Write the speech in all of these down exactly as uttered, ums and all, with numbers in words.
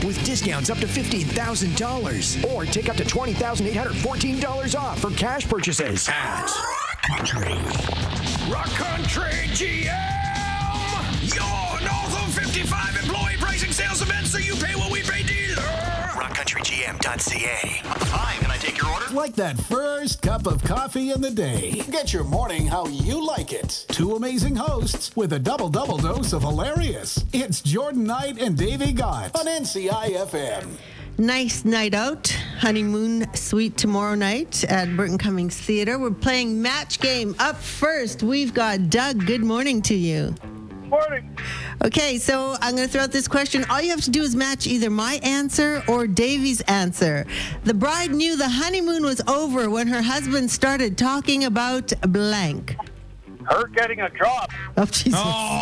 with discounts up to fifteen thousand dollars. Or take up to twenty thousand eight hundred fourteen dollars off for cash purchases at Rock Country. Rock Country G M, your North of fifty-five employee pricing sales event, so you pay what we pay dealer. rock country g m dot c a. Hi, can I take your order? Like that first cup of coffee in the day. Get your morning how you like it. Two amazing hosts with a double-double dose of hilarious. It's Jordan Knight and Davey Gott on N C I F M. Nice night out. Honeymoon suite tomorrow night at Burton Cummings Theatre. We're playing match game. Up first, we've got Doug. Good morning to you. Morning. Okay, so I'm going to throw out this question. All you have to do is match either my answer or Davey's answer. The bride knew the honeymoon was over when her husband started talking about blank. Her getting a job. Oh, Jesus.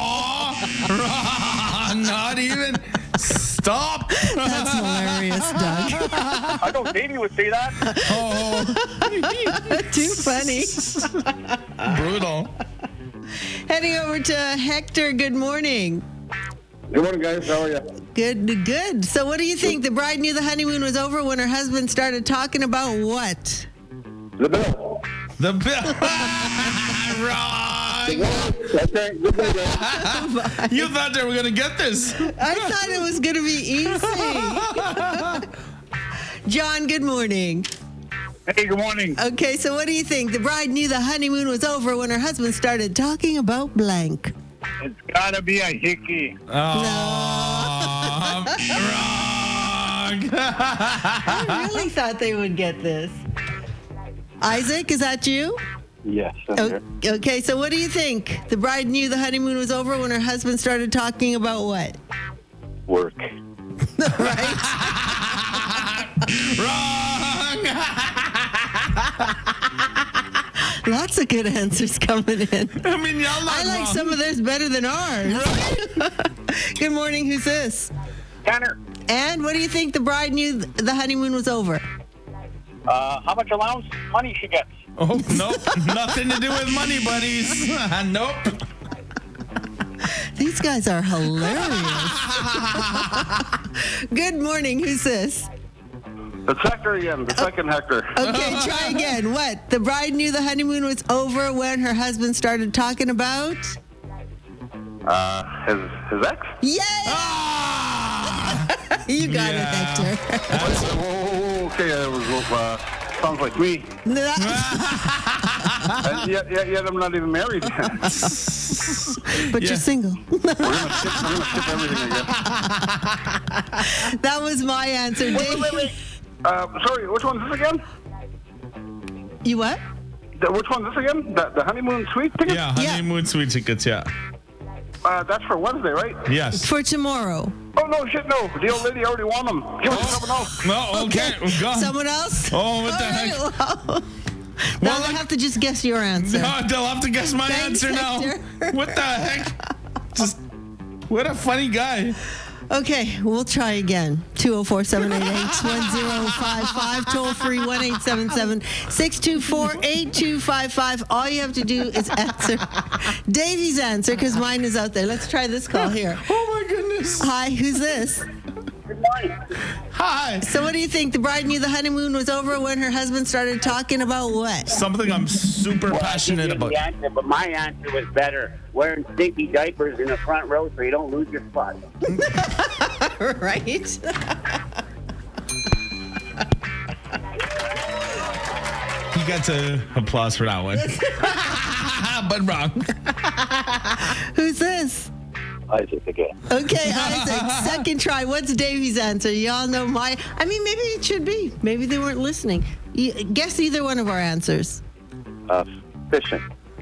Oh, not even. Stop. That's hilarious, Doug. I know Davey would say that. Oh. Too funny. Brutal. Heading over to Hector. Good morning. Good morning, guys. How are you? Good, good. So what do you think? The bride knew the honeymoon was over when her husband started talking about what? The bill. The bill. Wrong. That's right. Good day, guys. You thought they were going to get this. I thought it was going to be easy. John, good morning. Hey, good morning. Okay, so what do you think? The bride knew the honeymoon was over when her husband started talking about blank. It's got to be a hickey. Oh, wrong. I really thought they would get this. Isaac, is that you? Yes. O- okay, so what do you think? The bride knew the honeymoon was over when her husband started talking about what? Work. Right? Wrong. Lots of good answers coming in. I mean, y'all not I like wrong. some of theirs better than ours. Good morning, who's this? Tanner, And what do you think the bride knew th- the honeymoon was over? uh, how much allowance money she gets? Oh, nope. Nothing to do with money, buddies. Nope. These guys are hilarious. Good morning, who's this? It's Hector again, the second Hector. Okay, try again. What? The bride knew the honeymoon was over when her husband started talking about? Uh, his, his ex? Yay! Ah! You got Yeah. it, Hector. Oh, okay. It was, uh, sounds like me. Uh, yet, yet, yet I'm not even married. But Yeah. you're single. We're going to skip, we're gonna skip everything, I guess. That was my answer. Wait, Dave. wait, wait. Uh, sorry, which one's this again? You what? The, which one's this again? The, the honeymoon suite ticket? Yeah, honeymoon suite tickets, yeah. Uh, that's for Wednesday, right? Yes. For tomorrow. Oh, no, shit, no. The old lady already won them. Give it to someone else. No, okay. We're gone. Someone else? Oh, what the All heck? right, well, now Well, they like- have to just guess your answer. No, they'll have to guess my Thanks, answer now. Hector. What the heck? Just, what a funny guy. Okay, we'll try again. two oh four, seven eight eight, one oh five five. Toll free one eight seven seven, six two four, eight two five five. All you have to do is answer Davey's answer because mine is out there. Let's try this call here. Oh, my goodness. Hi, who's this? Good morning. Hi. So what do you think? The bride knew the honeymoon was over when her husband started talking about what? Something I'm super passionate I about. gave you the answer, but my answer was better. Wearing sticky diapers in the front row so you don't lose your spot. Right? You got to applause for that one. But wrong. Who's this? Isaac again. Okay, Isaac, second try. What's Davey's answer? Y'all know my... I mean, maybe it should be. Maybe they weren't listening. You, guess either one of our answers. Uh, fishing.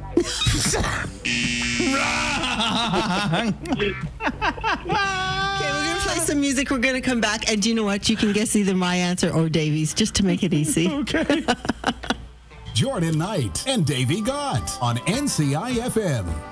Wrong. Okay, we're going to play some music. We're going to come back. And do you know what? You can guess either my answer or Davey's, just to make it easy. Okay. Jordan Knight and Davey Gott on N C I F M.